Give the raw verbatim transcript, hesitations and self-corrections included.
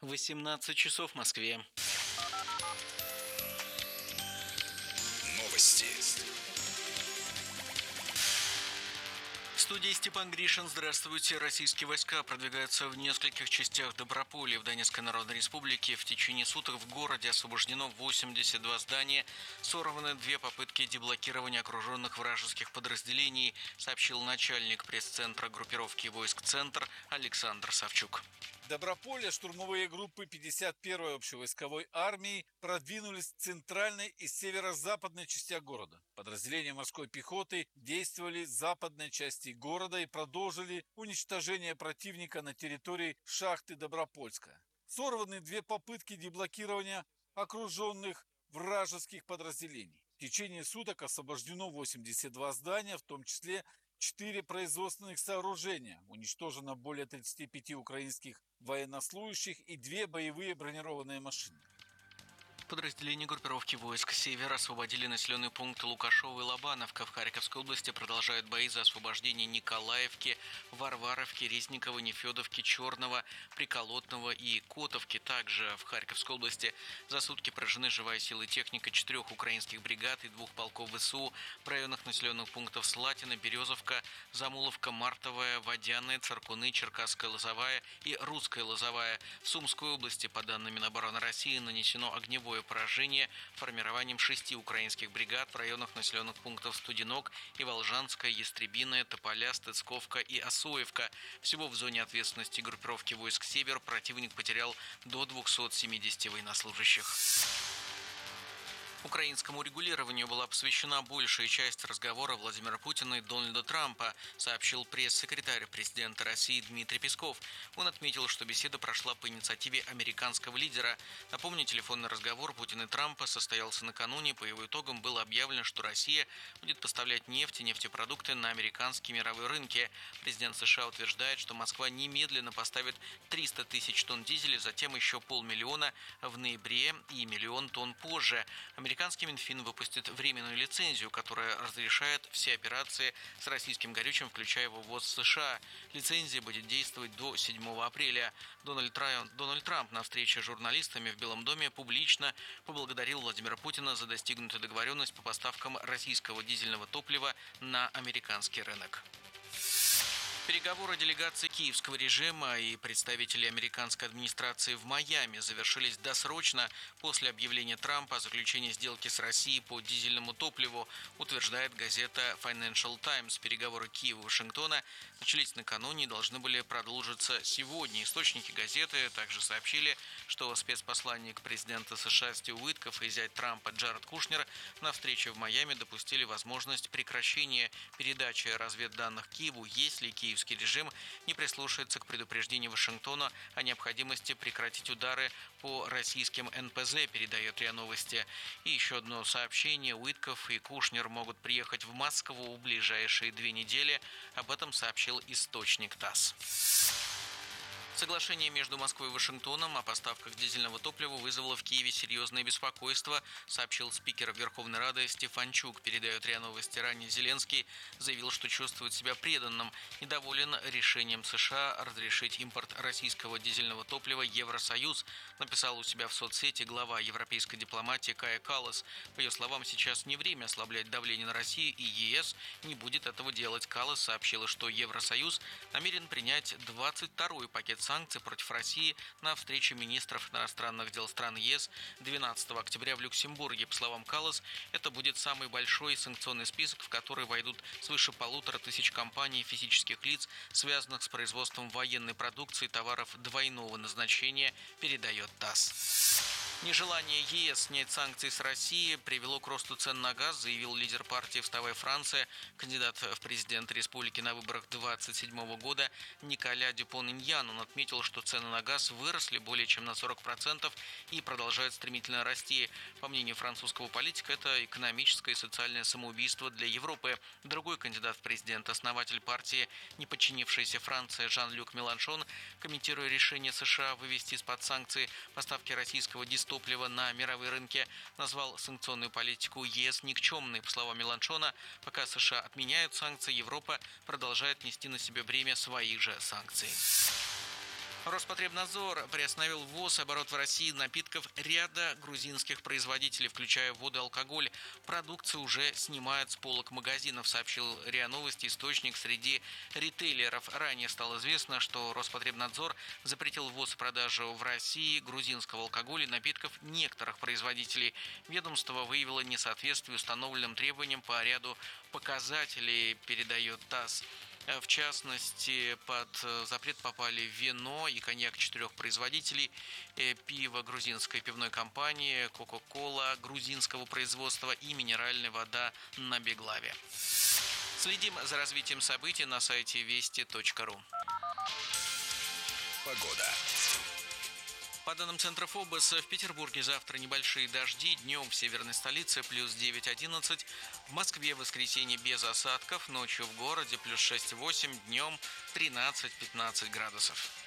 восемнадцать часов в Москве. Новости. В студии Степан Гришин. Здравствуйте. Российские войска продвигаются в нескольких частях Доброполя в Донецкой Народной Республике. В течение суток в городе освобождено восемьдесят два здания. Сорваны две попытки деблокирования окруженных вражеских подразделений, сообщил начальник пресс-центра группировки войск «Центр» Александр Савчук. В Доброполе штурмовые группы пятьдесят первой общевойсковой армии продвинулись в центральной и северо-западной частях города. Подразделения морской пехоты действовали в западной части города и продолжили уничтожение противника на территории шахты Добропольская. Сорваны две попытки деблокирования окруженных вражеских подразделений. В течение суток освобождено восемьдесят два здания, в том числе четыре производственных сооружения. Уничтожено более тридцати пяти украинских военнослужащих и две боевые бронированные машины. Подразделения группировки войск «Север» освободили населенные пункты Лукашово и Лобановка. В Харьковской области продолжают бои за освобождение Николаевки, Варваровки, Резникова, Нефедовки, Черного, Приколотного и Котовки. Также в Харьковской области за сутки поражены живая сила и техника четырех украинских бригад и двух полков ВСУ в районах населенных пунктов Слатина, Березовка, Замуловка, Мартовая, Водяная, Царкуны, Черкасская Лозовая и Русская Лозовая. В Сумской области, по данным Минобороны России, нанесено огневое поражение формированием шести украинских бригад в районах населенных пунктов Студенок и Волжанская, Ястребиная, Тополя, Стыцковка и Осоевка. Всего в зоне ответственности группировки войск «Север» противник потерял до двухсот семидесяти военнослужащих. Украинскому регулированию была посвящена большая часть разговора Владимира Путина и Дональда Трампа, сообщил пресс-секретарь президента России Дмитрий Песков. Он отметил, что беседа прошла по инициативе американского лидера. Напомню, телефонный разговор Путина и Трампа состоялся накануне. По его итогам было объявлено, что Россия будет поставлять нефть и нефтепродукты на американские мировые рынки. Президент США утверждает, что Москва немедленно поставит триста тысяч тонн дизеля, затем еще полмиллиона в ноябре и миллион тонн позже. Американский Минфин выпустит временную лицензию, которая разрешает все операции с российским горючим, включая ввоз в США. Лицензия будет действовать до седьмого апреля. Дональд Трамп, Дональд Трамп на встрече с журналистами в Белом доме публично поблагодарил Владимира Путина за достигнутую договоренность по поставкам российского дизельного топлива на американский рынок. Переговоры делегации киевского режима и представителей американской администрации в Майами завершились досрочно после объявления Трампа о заключении сделки с Россией по дизельному топливу, утверждает газета Financial Times. Переговоры Киева и Вашингтона начались накануне и должны были продолжиться сегодня. Источники газеты также сообщили, что спецпосланник президента США Стив Уитков и зять Трампа Джаред Кушнер на встрече в Майами допустили возможность прекращения передачи разведданных Киеву, если Киев Киевский режим не прислушается к предупреждению Вашингтона о необходимости прекратить удары по российским эн пэ зэ, передает РИА Новости. И еще одно сообщение. Уитков и Кушнер могут приехать в Москву в ближайшие две недели. Об этом сообщил источник ТАСС. Соглашение между Москвой и Вашингтоном о поставках дизельного топлива вызвало в Киеве серьезное беспокойство, сообщил спикер Верховной Рады Стефанчук. Передает РИА Новости. Ранее Зеленский заявил, что чувствует себя преданным, недоволен решением США разрешить импорт российского дизельного топлива. Евросоюз, написал у себя в соцсети глава европейской дипломатии Кая Каллас. По ее словам, сейчас не время ослаблять давление на Россию, и е эс не будет этого делать. Каллас сообщила, что Евросоюз намерен принять двадцать второй пакет санкций против России на встрече министров иностранных дел стран е эс двенадцатого октября в Люксембурге. По словам Каллас, это будет самый большой санкционный список, в который войдут свыше полутора тысяч компаний и физических лиц, связанных с производством военной продукции и товаров двойного назначения, передает ТАСС. Нежелание е эс снять санкции с России привело к росту цен на газ, заявил лидер партии «Вставай, Франция», кандидат в президенты республики на выборах две тысячи двадцать седьмого года Николя Дюпон-Иньян. Он отметил, что цены на газ выросли более чем на сорок процентов и продолжают стремительно расти. По мнению французского политика, это экономическое и социальное самоубийство для Европы. Другой кандидат в президенты, основатель партии «Не подчинившаяся Франция» Жан-Люк Меланшон, комментируя решение США вывести из-под санкций поставки российского дизеля топлива на мировые рынки, назвал санкционную политику е эс никчемной. По словам Меланшона, пока США отменяют санкции, Европа продолжает нести на себе бремя своих же санкций. Роспотребнадзор приостановил ввоз и оборот в России напитков ряда грузинских производителей, включая воду и алкоголь. Продукцию уже снимают с полок магазинов, сообщил РИА Новости источник среди ритейлеров. Ранее стало известно, что Роспотребнадзор запретил ввоз и продажу в России грузинского алкоголя и напитков некоторых производителей. Ведомство выявило несоответствие установленным требованиям по ряду показателей, передает ТАСС. В частности, под запрет попали вино и коньяк четырех производителей, пиво грузинской пивной компании, кока-кола грузинского производства и минеральная вода на Беглаве. Следим за развитием событий на сайте вести точка ру. Погода. По данным Центра ФОБОС, в Петербурге завтра небольшие дожди, днем в северной столице плюс девять-одиннадцать, в Москве в воскресенье без осадков, ночью в городе плюс шесть-восемь, днем тринадцать-пятнадцать градусов.